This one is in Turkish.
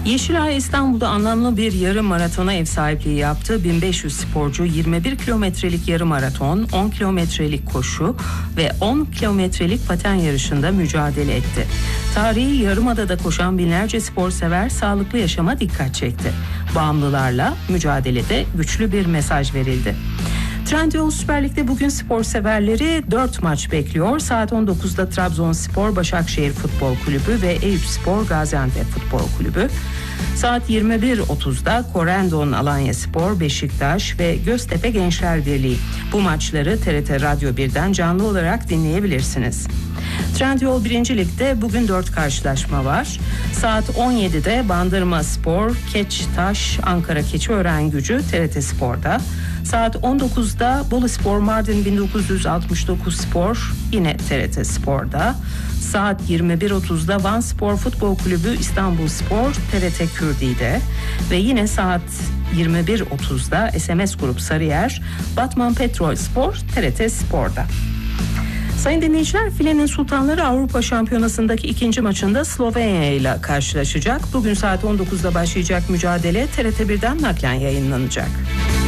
Yeşilay İstanbul'da anlamlı bir yarım maratona ev sahipliği yaptı. 1500 sporcu 21 kilometrelik yarım maraton, 10 kilometrelik koşu ve 10 kilometrelik paten yarışında mücadele etti. Tarihi Yarımada'da koşan binlerce spor sever sağlıklı yaşama dikkat çekti. Bağımlılarla mücadelede güçlü bir mesaj verildi. Trendyol Süper Lig'de bugün spor severleri 4 maç bekliyor. Saat 19'da Trabzonspor Başakşehir Futbol Kulübü ve Eyüpspor Gaziantep Futbol Kulübü. Saat 21.30'da Corendon Alanyaspor, Beşiktaş ve Göztepe Gençler Birliği. Bu maçları TRT Radyo 1'den canlı olarak dinleyebilirsiniz. Trendyol 1. Lig'de bugün 4 karşılaşma var. Saat 17'de Bandırma Spor, Keçtaş, Ankara Keçiörengücü TRT Spor'da. Saat 19'da Boluspor Mardin 1969 Spor yine TRT Spor'da. Saat 21.30'da Van Spor Futbol Kulübü İstanbulspor TRT Kürdi'de ve yine saat 21.30'da SMS Grup Sarıyer Batman Petrol Spor TRT Spor'da. Sayın dinleyiciler, Filenin Sultanları Avrupa Şampiyonası'ndaki ikinci maçında Slovenya ile karşılaşacak. Bugün saat 19'da başlayacak mücadele TRT 1'den naklen yayınlanacak.